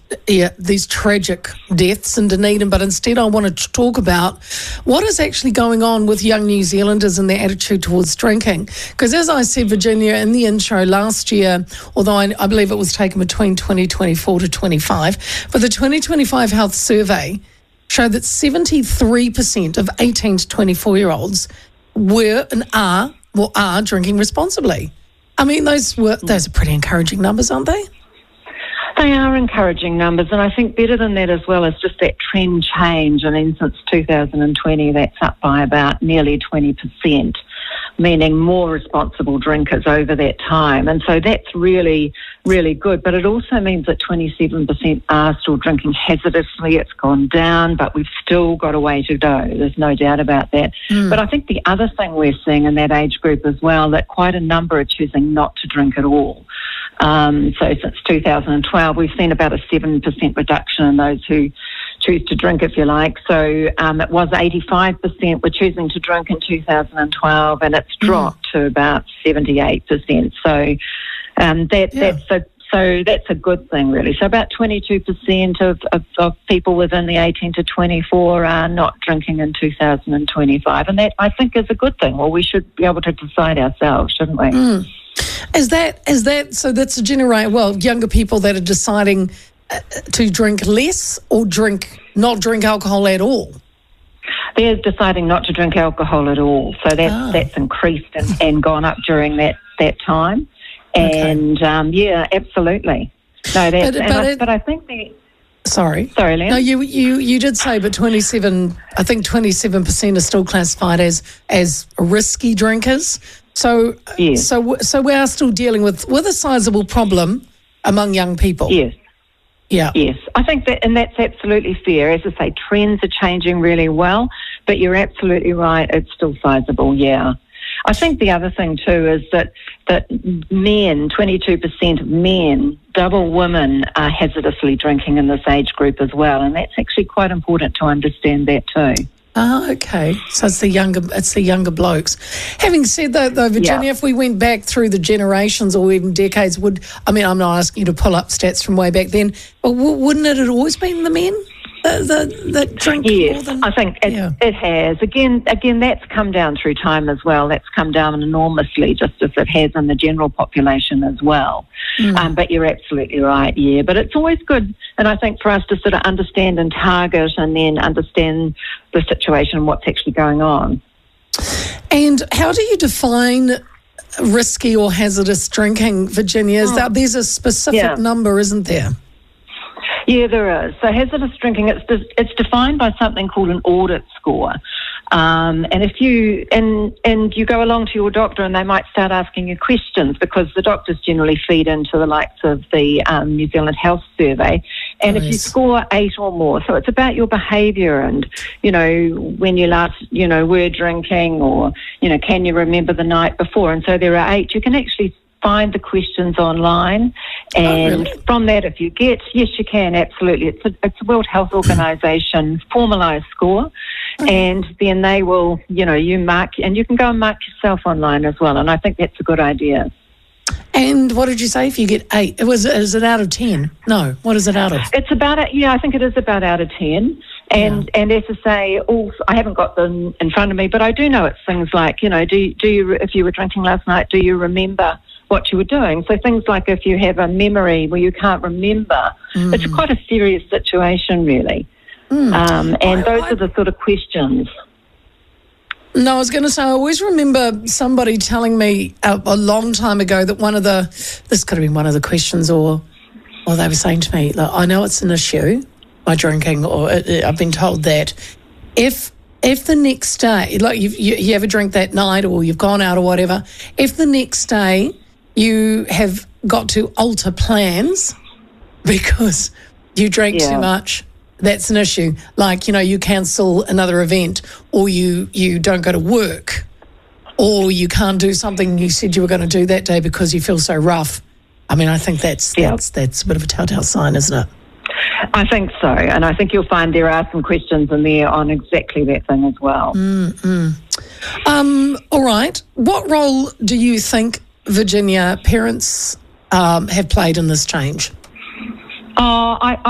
these tragic deaths in Dunedin, but instead I wanted to talk about what is actually going on with young New Zealanders and their attitude towards drinking. Because as I said, Virginia, in the intro last year, although I believe it was taken between 2024 to 25, but the 2025 health survey showed that 73% of 18 to 24-year-olds were and are drinking responsibly. I mean, those are pretty encouraging numbers, aren't they? They are encouraging numbers, and I think better than that as well is just that trend change. I mean, since 2020, that's up by about nearly 20%, meaning more responsible drinkers over that time. And so that's really, really good. But it also means that 27% are still drinking hazardously. It's gone down, but we've still got a way to go. There's no doubt about that. But I think the other thing we're seeing in that age group as well, that quite a number are choosing not to drink at all. So since 2012, we've seen about a 7% reduction in those who choose to drink, if you like. So it was 85% were choosing to drink in 2012, and it's dropped to about 78%. So that's a good thing, really. So about 22% of people within the 18 to 24 are not drinking in 2025, and that I think is a good thing. Well, we should be able to decide ourselves, shouldn't we? Is that so? That's younger people that are deciding to drink less or not drink alcohol at all. They're deciding not to drink alcohol at all. So that's increased and gone up during that time. And absolutely. No, but I think the. Sorry, Leanne. No, you did say, but 27% are still classified as risky drinkers. So we are still dealing with a sizable problem among young people. Yes. Yeah. Yes, I think that's absolutely fair. As I say, trends are changing really well, but you're absolutely right. It's still sizable. Yeah. I think the other thing too is that men, 22% of men, double women are hazardously drinking in this age group as well, and that's actually quite important to understand that too. Oh, okay. So it's the younger blokes. Having said that, though, Virginia, if we went back through the generations or even decades, I'm not asking you to pull up stats from way back then, but wouldn't it have always been the men that drink more than? I think it has. Again, that's come down through time as well. That's come down enormously, just as it has in the general population as well. But you're absolutely right, yeah. But it's always good, and I think for us to sort of understand and target and then understand the situation and what's actually going on. And how do you define risky or hazardous drinking, Virginia? There's a specific number, isn't there? Yeah, there is. So hazardous drinking, it's defined by something called an audit score. And if you and you go along to your doctor and they might start asking you questions, because the doctors generally feed into the likes of the New Zealand Health Survey. And if you score 8 or more, so it's about your behaviour and, when you last, were drinking or, can you remember the night before? And so there are 8. You can actually find the questions online, and from that, if you get, yes, you can, absolutely. It's a World Health Organisation formalised score, and then they will, you mark, and you can go and mark yourself online as well, and I think that's a good idea. And what did you say if you get 8? Is it out of 10? No, what is it out of? It's about, I think it is about out of 10. And as I say, I haven't got them in front of me, but I do know it's things like, do you, if you were drinking last night, do you remember what you were doing? So things like if you have a memory where you can't remember, it's quite a serious situation, really. And those are the sort of questions. No, I was going to say, I always remember somebody telling me a long time ago that this could have been one of the questions, or they were saying to me, I know it's an issue, my drinking, or I've been told that if the next day, like you have a drink that night or you've gone out or whatever, if the next day you have got to alter plans because you drank too much, that's an issue. Like, you cancel another event, or you don't go to work, or you can't do something you said you were going to do that day because you feel so rough. I mean, I think that's a bit of a telltale sign, isn't it? I think so, and I think you'll find there are some questions in there on exactly that thing as well. All right. What role do you think, Virginia, parents have played in this change? I